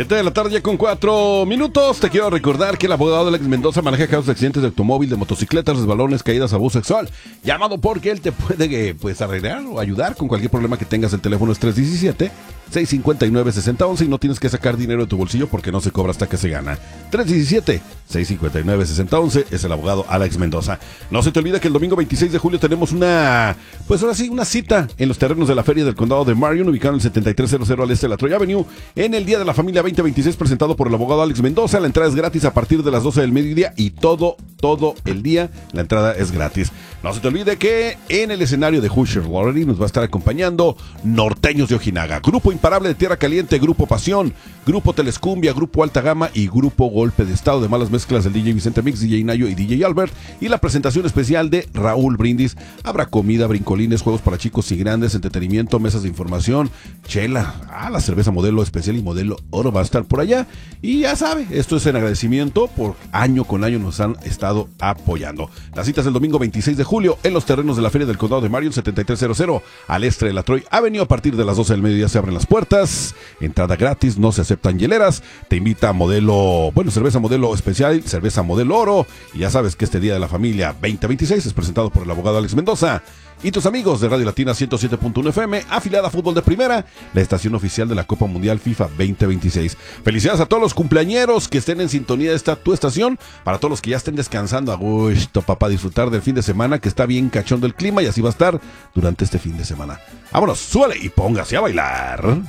7 de la tarde ya con 4 minutos. Te quiero recordar que el abogado Alex Mendoza maneja casos de accidentes de automóvil, de motocicletas, resbalones, caídas, abuso sexual. Llamado porque él te puede arreglar o ayudar con cualquier problema que tengas. El teléfono es 317-659-6011 y no tienes que sacar dinero de tu bolsillo porque no se cobra hasta que se gana. 317-659-6011 es el abogado Alex Mendoza. No se te olvide que el domingo 26 de julio tenemos una cita en los terrenos de la Feria del Condado de Marion, ubicado en el 7300 al este de la Troy Avenue, en el Día de la Familia 2026, presentado por el abogado Alex Mendoza. La entrada es gratis a partir de las 12 del mediodía y todo el día la entrada es gratis. No se te olvide que en el escenario de Hoosier Lottery nos va a estar acompañando Norteños de Ojinaga, Grupo Imparable de Tierra Caliente, Grupo Pasión, Grupo Telescumbia, Grupo Alta Gama y Grupo Golpe de Estado, de malas mezclas del DJ Vicente Mix, DJ Nayo y DJ Albert, y la presentación especial de Raúl Brindis. Habrá comida, brincolines, juegos para chicos y grandes, entretenimiento, mesas de información, chela, la cerveza modelo especial y modelo oro va a estar por allá. Y ya sabe, esto es en agradecimiento por año con año nos han estado apoyando. La cita es el domingo 26 de julio en los terrenos de la Feria del Condado de Marion, 7300 al este de la Troy Avenue. A partir de las 12 del mediodía se abren las puertas, entrada gratis, no se aceptan hieleras. Te invita cerveza modelo especial, cerveza modelo oro. Y ya sabes que este Día de la Familia 2026 es presentado por el abogado Alex Mendoza y tus amigos de Radio Latina 107.1 FM, afiliada a Fútbol de Primera, la estación oficial de la Copa Mundial FIFA 2026. Felicidades a todos los cumpleañeros que estén en sintonía de tu estación, para todos los que ya estén descansando a gusto, papá, disfrutar del fin de semana, que está bien cachondo el clima y así va a estar durante este fin de semana. Vámonos, súbale y póngase a bailar.